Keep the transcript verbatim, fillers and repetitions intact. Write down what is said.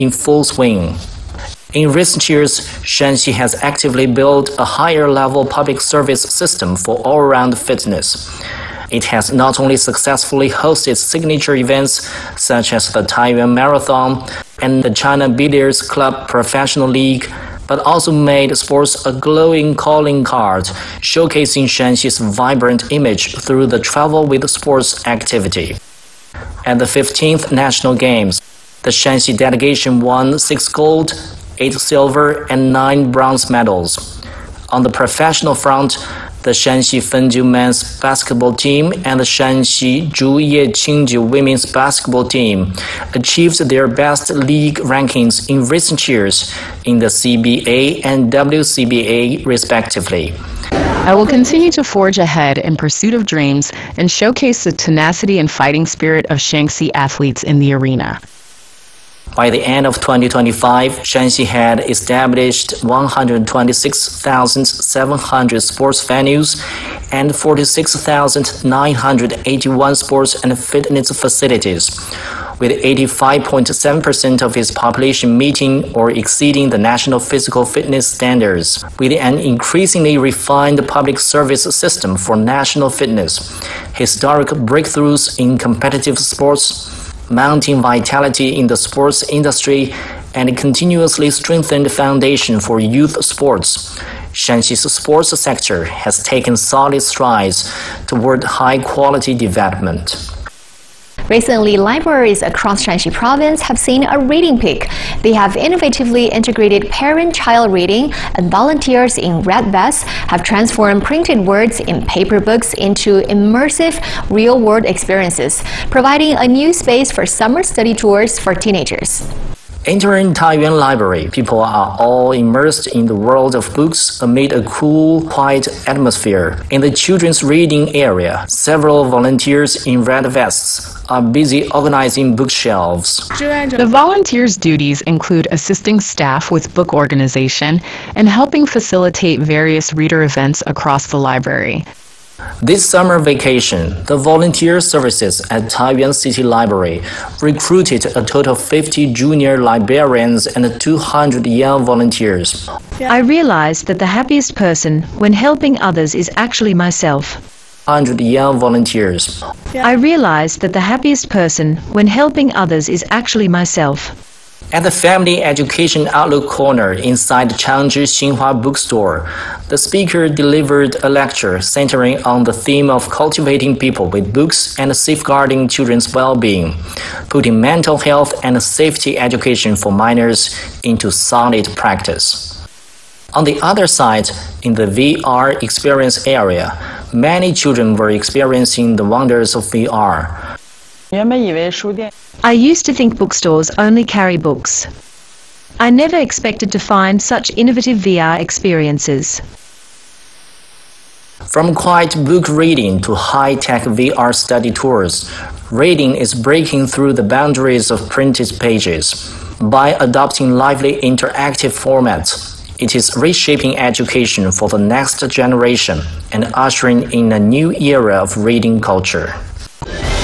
in full swing. In recent years, Shanxi has actively built a higher-level public service system for all-round fitness. It has not only successfully hosted signature events such as the Taiyuan Marathon and the China Billiards Club Professional League, but also made sports a glowing calling card, showcasing Shanxi's vibrant image through the travel with sports activity. At the fifteenth National Games, the Shanxi delegation won six gold, eight silver, and nine bronze medals. On the professional front, the Shanxi Fenju men's basketball team and the Shanxi Zhuye Qingjiu women's basketball team achieved their best league rankings in recent years in the C B A and W C B A respectively. I will continue to forge ahead in pursuit of dreams and showcase the tenacity and fighting spirit of Shanxi athletes in the arena. By the end of twenty twenty-five, Shanxi had established one hundred twenty-six thousand seven hundred sports venues and forty-six thousand nine hundred eighty-one sports and fitness facilities, with eighty-five point seven percent of its population meeting or exceeding the national physical fitness standards, with an increasingly refined public service system for national fitness, historic breakthroughs in competitive sports, mounting vitality in the sports industry, and a continuously strengthened foundation for youth sports. Shanxi's sports sector has taken solid strides toward high-quality development. Recently, libraries across Shanxi province have seen a reading peak. They have innovatively integrated parent-child reading, and volunteers in red vests have transformed printed words in paper books into immersive, real-world experiences, providing a new space for summer study tours for teenagers. Entering Taiyuan Library, people are all immersed in the world of books amid a cool, quiet atmosphere. In the children's reading area, several volunteers in red vests are busy organizing bookshelves. The volunteers' duties include assisting staff with book organization and helping facilitate various reader events across the library. This summer vacation, the volunteer services at Taiyuan City Library recruited a total of fifty junior librarians and two hundred young volunteers. I realized that the happiest person when helping others is actually myself. one hundred young volunteers. I realized that the happiest person when helping others is actually myself. At the Family Education Outlook Corner inside Changzhi Xinhua Bookstore, the speaker delivered a lecture centering on the theme of cultivating people with books and safeguarding children's well-being, putting mental health and safety education for minors into solid practice. On the other side, in the V R experience area, many children were experiencing the wonders of V R. I used to think bookstores only carry books. I never expected to find such innovative V R experiences. From quiet book reading to high-tech V R study tours, reading is breaking through the boundaries of printed pages. By adopting lively interactive formats, it is reshaping education for the next generation and ushering in a new era of reading culture.